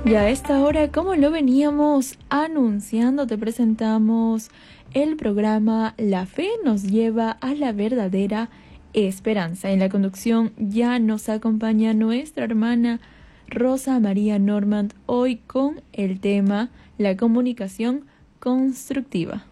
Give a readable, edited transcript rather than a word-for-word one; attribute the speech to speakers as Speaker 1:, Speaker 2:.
Speaker 1: Y a esta hora, como lo veníamos anunciando, te presentamos el programa La Fe nos lleva a la verdadera esperanza. En la conducción ya nos acompaña nuestra hermana Rosa María Normand, hoy con el tema la comunicación constructiva.